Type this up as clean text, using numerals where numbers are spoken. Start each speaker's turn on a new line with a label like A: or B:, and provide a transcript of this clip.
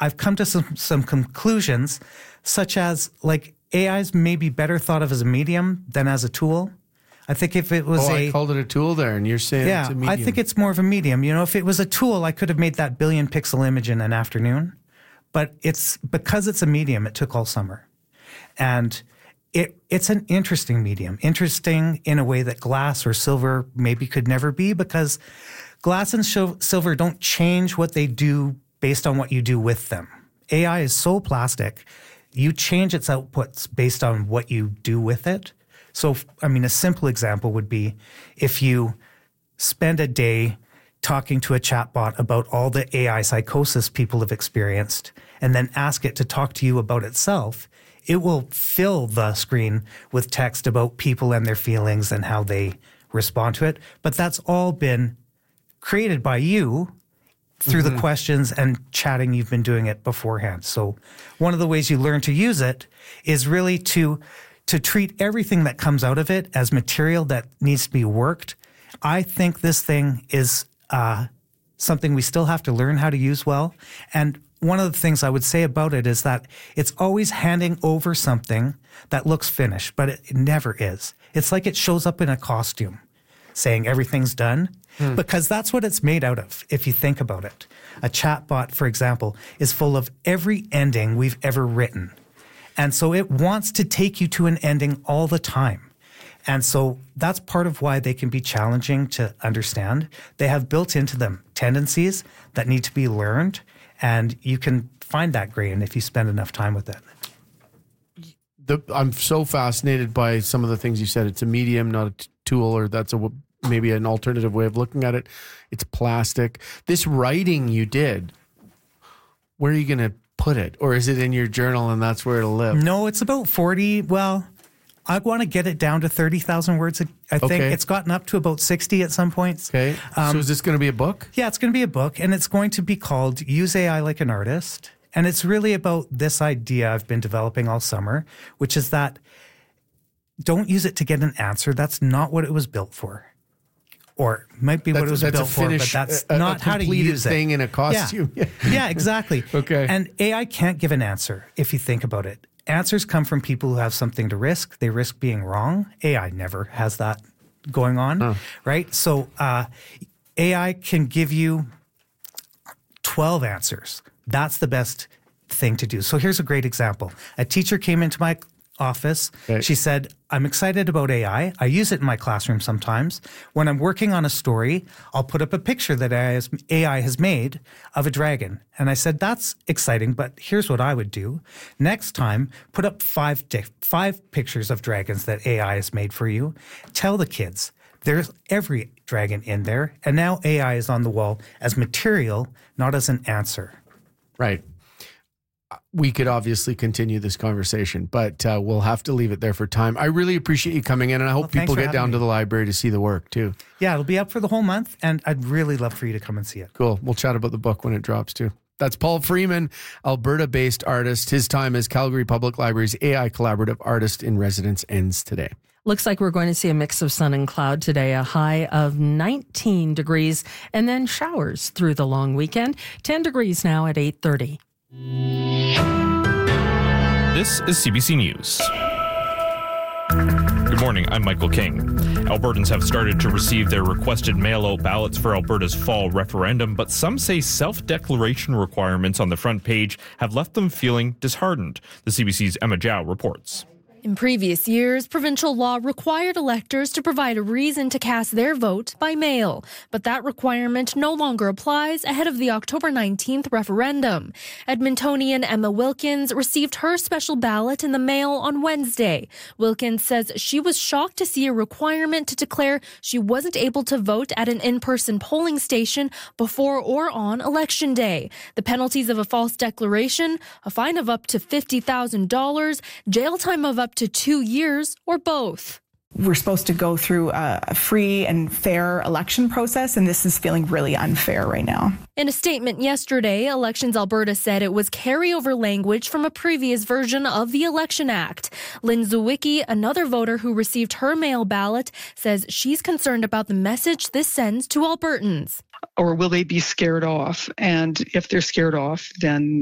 A: I've come to some conclusions, such as like AI is maybe better thought of as a medium than as a tool. I think if it was
B: I called it a tool there, and you're saying it's a medium.
A: I think it's more of a medium. If it was a tool, I could have made that billion pixel image in an afternoon. But because it's a medium, it took all summer. And it's an interesting medium. Interesting in a way that glass or silver maybe could never be, because glass and silver don't change what they do based on what you do with them. AI is so plastic, you change its outputs based on what you do with it. So, a simple example would be if you spend a day talking to a chatbot about all the AI psychosis people have experienced and then ask it to talk to you about itself, it will fill the screen with text about people and their feelings and how they respond to it. But that's all been created by you through the questions and chatting you've been doing it beforehand. So one of the ways you learn to use it is really to treat everything that comes out of it as material that needs to be worked. I think this thing is something we still have to learn how to use well. And one of the things I would say about it is that it's always handing over something that looks finished, but it never is. It's like it shows up in a costume saying everything's done, because that's what it's made out of, if you think about it. A chatbot, for example, is full of every ending we've ever written. And so it wants to take you to an ending all the time. And so that's part of why they can be challenging to understand. They have built into them tendencies that need to be learned, and you can find that grain if you spend enough time with it.
B: I'm so fascinated by some of the things you said. It's a medium, not a tool, or that's maybe an alternative way of looking at it. It's plastic. This writing you did, where are you going to put it? Or is it in your journal and that's where it'll live?
A: No, it's about 40. Well, I want to get it down to 30,000 words. I think it's gotten up to about 60 at some points.
B: Okay. So is this going to be a book?
A: Yeah, it's going to be a book, and it's going to be called Use AI Like an Artist. And it's really about this idea I've been developing all summer, which is that don't use it to get an answer. That's not what it was built for. Or might be what it was built for, but that's not how to use it.
B: Thing in a costume.
A: Yeah, exactly.
B: Okay.
A: And AI can't give an answer if you think about it. Answers come from people who have something to risk. They risk being wrong. AI never has that going on, right? So AI can give you 12 answers. That's the best thing to do. So here's a great example. A teacher came into my office. Okay. She said, I'm excited about AI. I use it in my classroom sometimes. When I'm working on a story, I'll put up a picture that AI has made of a dragon. And I said, that's exciting, but here's what I would do. Next time, put up five pictures of dragons that AI has made for you. Tell the kids, there's every dragon in there. And now AI is on the wall as material, not as an answer.
B: Right. We could obviously continue this conversation, but we'll have to leave it there for time. I really appreciate you coming in, and I hope people get down to the library to see the work too.
A: Yeah, it'll be up for the whole month, and I'd really love for you to come and see it.
B: Cool. We'll chat about the book when it drops too. That's Paul Freeman, Alberta-based artist. His time as Calgary Public Library's AI Collaborative Artist in Residence ends today.
C: Looks like we're going to see a mix of sun and cloud today, a high of 19 degrees, and then showers through the long weekend. 10 degrees now at 8:30.
D: This is CBC News. Good morning, I'm Michael King. Albertans have started to receive their requested mail-out ballots for Alberta's fall referendum, but some say self-declaration requirements on the front page have left them feeling disheartened. The CBC's Emma Zhao reports.
E: In previous years, provincial law required electors to provide a reason to cast their vote by mail, but that requirement no longer applies ahead of the October 19th referendum. Edmontonian Emma Wilkins received her special ballot in the mail on Wednesday. Wilkins says she was shocked to see a requirement to declare she wasn't able to vote at an in-person polling station before or on Election Day. The penalties of a false declaration: a fine of up to $50,000, jail time of up to 2 years, or both.
F: We're supposed to go through a free and fair election process, and this is feeling really unfair right now.
E: In a statement yesterday, Elections Alberta said it was carryover language from a previous version of the Election Act. Lynn Zawicki, another voter who received her mail ballot, says she's concerned about the message this sends to Albertans.
G: Or will they be scared off? And if they're scared off, then